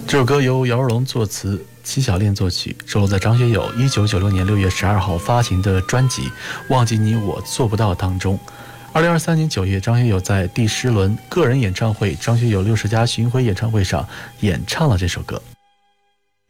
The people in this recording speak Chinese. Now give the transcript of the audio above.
这首歌由姚若龙作词，戚小恋作曲，收录在张学友1996年6月12号发行的专辑《忘记你我做不到》当中。2023年9月，张学友在第10轮个人演唱会张学友60+巡回演唱会上演唱了这首歌。